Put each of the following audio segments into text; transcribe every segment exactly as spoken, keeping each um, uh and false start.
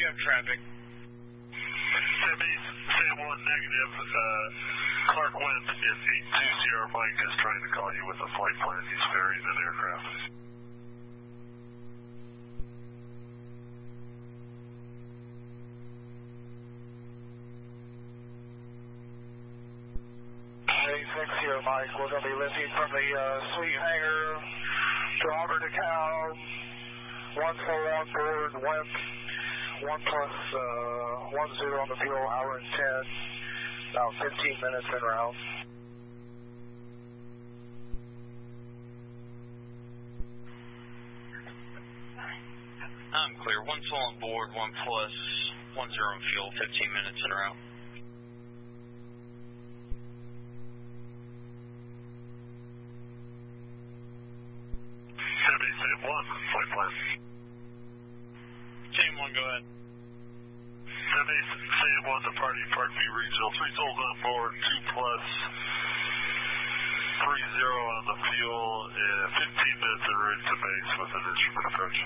you have traffic? Sam one negative. Uh, Clark Wendt is eight two zero. Mike is trying to call you with a flight plan. He's ferrying an aircraft. eight six zero, Mike. We're going to be lifting from the uh, suite hangar to Auburn to Cal. One full on board, Wendt. One plus uh, one zero on the fuel, hour and ten. About fifteen minutes en route. I'm clear. One full on board, one plus one zero on fuel, fifteen minutes en route. Sam one, flight plan. Sam one, go ahead. Sam one, departing Parkview Regional. Three souls on board, two plus, three zero on the fuel, and fifteen minutes en route to base with an instrument approach.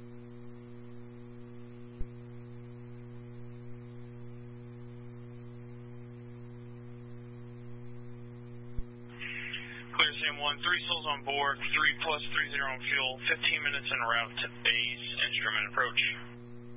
Clear Sam one, three souls on board, three plus three zero on fuel, fifteen minutes en route to base, instrument approach.